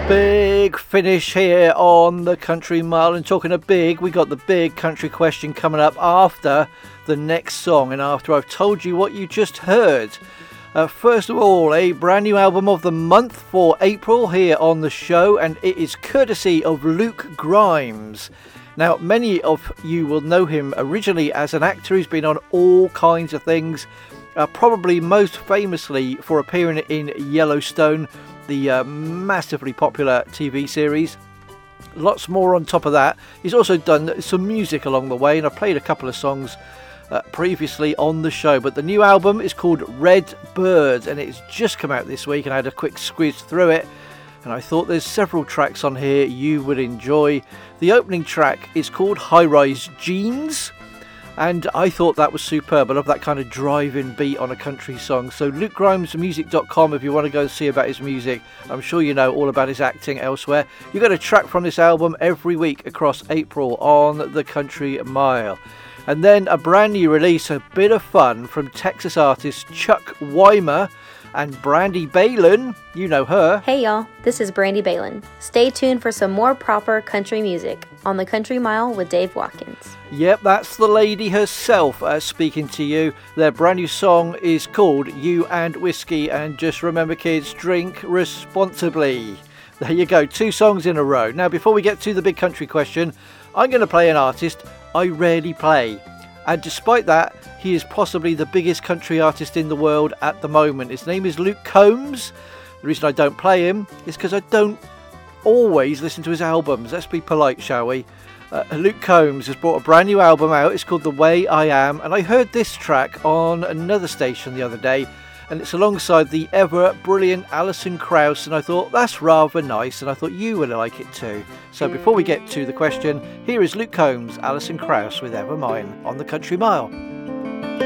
Big finish here on the Country Mile, and talking of big, we got the big country question coming up after the next song and after I've told you what you just heard. First of all, a brand new album of the month for April here on the show, and it is courtesy of Luke Grimes. Now, many of you will know him originally as an actor who's been on all kinds of things, probably most famously for appearing in Yellowstone, the massively popular TV series. Lots more on top of that. He's also done some music along the way, and I've played a couple of songs previously on the show. But the new album is called Red Bird, and it's just come out this week, and I had a quick squiz through it, and I thought there's several tracks on here you would enjoy. The opening track is called High Rise Jeans, and I thought that was superb. I love that kind of driving beat on a country song. So LukeGrimesmusic.com if you want to go and see about his music. I'm sure you know all about his acting elsewhere. You get a track from this album every week across April on the Country Mile. And then a brand new release, a bit of fun from Texas artist Chuck Weimer and Brandy Balin. You know her. Hey y'all, this is Brandy Balin. Stay tuned for some more proper country music on the Country Mile with Dave Watkins. Yep, that's the lady herself speaking to you. Their brand new song is called You and Whiskey, and just remember kids, drink responsibly. There you go, 2 songs in a row. Now before we get to the big country question, I'm going to play an artist I rarely play, and despite that, he is possibly the biggest country artist in the world at the moment. His name is Luke Combs. The reason I don't play him is because I don't always listen to his albums. Let's be polite, shall we? Luke Combs has brought a brand new album out. It's called The Way I Am, and I heard this track on another station the other day, and it's alongside the ever brilliant Alison Krauss, and I thought that's rather nice, and I thought you would like it too. So before we get to the question, here is Luke Combs, Alison Krauss with Ever Mine on the Country Mile.